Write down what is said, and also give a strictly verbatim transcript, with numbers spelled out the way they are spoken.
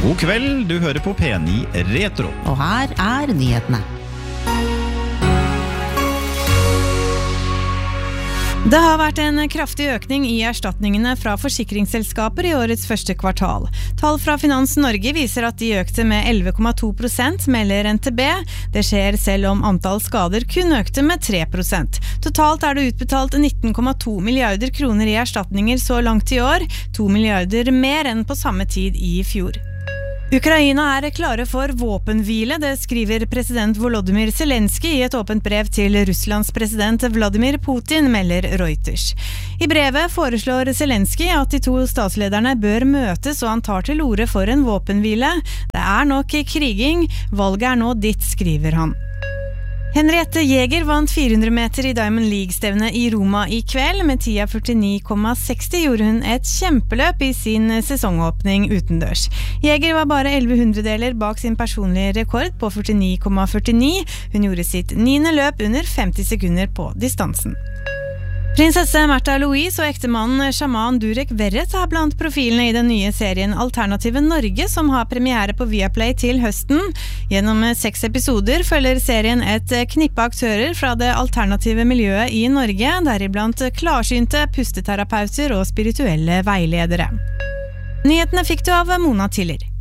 God kveld, du hører på P ni Retro. Og her er nyhetene. Det har vært en kraftig økning i erstatningene fra forsikringsselskaper i årets første kvartal. Tall fra Finans Norge viser at de økte med elleve komma to prosent, melder N T B. Det skjer selv om antall skader kun økte med tre prosent. Totalt er det utbetalt nitten komma to milliarder kroner i erstatninger så langt i år, to milliarder mer enn på samme tid i fjor. Ukraina er klare for våpenhvile, det skriver president Volodymyr Zelensky i et åpent brev til Russlands president Vladimir Putin, melder Reuters. I brevet foreslår Zelensky at de to statslederne bør møtes, og han tar til orde for en våpenhvile. Det er nok kriging, valget er nå ditt, skriver han. Henriette Jäger vant fire hundre meter i Diamond League-stevnet i Roma i kveld. Med tida førtini komma seksti gjorde hun et kjempeløp i sin sesongåpning utendørs. Jäger var bare elleve hundredeler bak sin personlige rekord på førtini komma førtini. Hun gjorde sitt niende løp under femti sekunder på distansen. Prinsesse Märtha Louise og ektemannen Shaman Durek Verret er blant profilene i den nye serien Alternative Norge, som har premiere på Viaplay til høsten. Gjennom seks episoder følger serien et knippe aktører fra det alternative miljøet i Norge, deriblant klarsynte pusteterapeuter og spirituelle veiledere. Nyhetene fikk du av Mona Tiller.